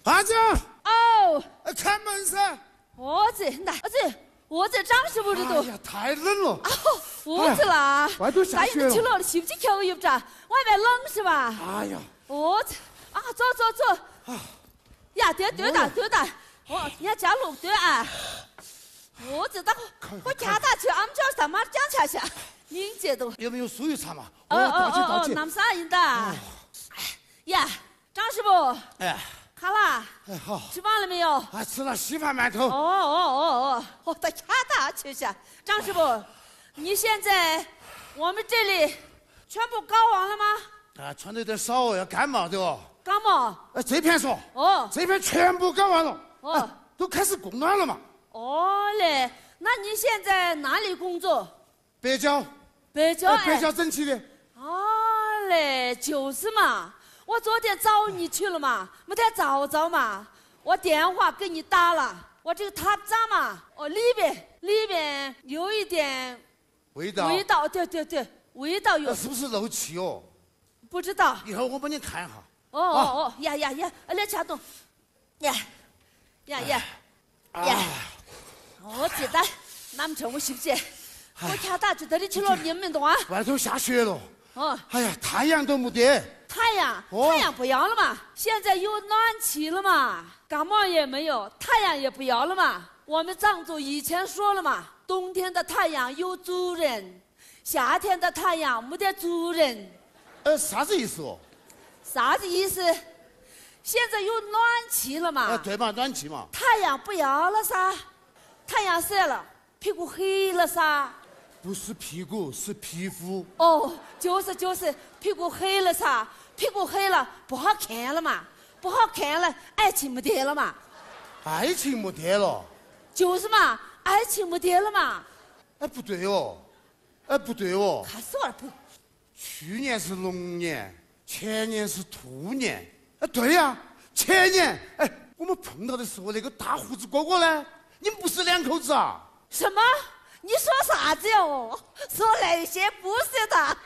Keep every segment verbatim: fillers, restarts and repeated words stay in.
阿姐， 哦， 开门噻！ 儿子，那儿子，儿子张师傅这都。 哎呀，太冷了。 哦，儿子啦， 外头下雪了。 去了，洗不起口又不着，外面冷是吧？ 哎呀， 儿子，啊，走走走。啊，呀，对对的对的，哦，你看家路对啊。儿子，等我家大去，俺们家上马讲起下，您这都。 有没有酥油茶嘛？ 哦哦哦哦， 倒起倒起。 那么啥应的？呀，张师傅。 哎。 好啦， 哎好， 吃饭了没有？ 哎，吃了稀饭馒头。 哦哦哦哦，哦，到家大去下。张师傅，你现在我们这里全部搞完了吗？ 啊，穿的有点少哦，要感冒的哦。 感冒？ 哎，这片说。 哦。 这片全部搞完了。 哦。 都开始供暖了嘛。 哦嘞，那你现在哪里工作？ 北郊。 北郊。 北郊整齐的。 哦嘞，就是嘛。我昨天找你去了嘛，没得找着嘛，我电话给你打了，我这个塔咋嘛？哦，里边里边有一点味道， 味道，对对对，味道有。 是不是漏气哦？ 不知道。 一会儿我帮你看一下。 哦哦哦，呀呀呀，来掐动，呀呀呀呀，哦，记得，那么趁我洗不洗？我掐打就这里去了，你们懂啊？ 外头下雪了。 哦。 哎呀，太阳都没得。 太阳，太阳不要了嘛，现在有暖气了嘛，感冒也没有，太阳也不要了嘛。我们藏族以前说了嘛，冬天的太阳有主人，夏天的太阳没得主人。 呃，啥子意思哦？ 啥子意思？现在有暖气了嘛？ 啊，对嘛，暖气嘛。 太阳不要了噻，太阳晒了，屁股黑了噻。 不是屁股，是皮肤。 哦，就是就是屁股黑了噻。屁股黑了，不好看了嘛，不好看了，爱情没得了嘛。 爱情没得了。 就是嘛，爱情没得了嘛。 哎，不对哦，哎，不对哦。 看死我了不？ 去年是龙年，前年是兔年。哎，对呀、啊，前年，哎，我们碰到的时候那个大胡子哥哥呢？你们不是两口子啊？ 什么？你说啥子哟？说那些不是的。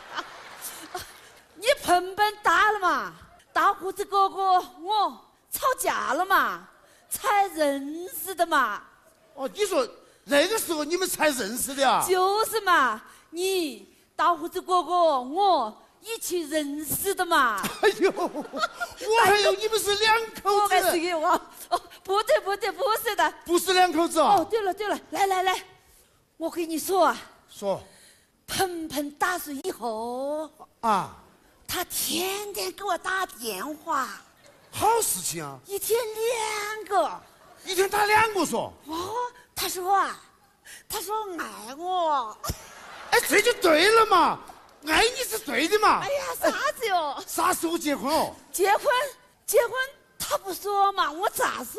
你盆盆打了嘛？大胡子哥哥，我吵架了嘛？才认识的嘛？ 哦，你说那个时候你们才认识的啊？ 就是嘛，你大胡子哥哥我一起认识的嘛。 哎呦，我还以为你们是两口子。 我还是给我哦，不对不对，不是的， 不是两口子啊。 哦，对了对了，来来来，我跟你说啊， 说， 盆盆打水以后啊。 他天天给我打电话， 好事情啊！ 一天两个， 一天打两个说。 哦，他说啊，他说爱我。 哎，这就对了嘛，爱你是对的嘛。 哎呀，啥子哟？ 啥时候结婚哦？ 结婚，结婚，他不说嘛，我咋说？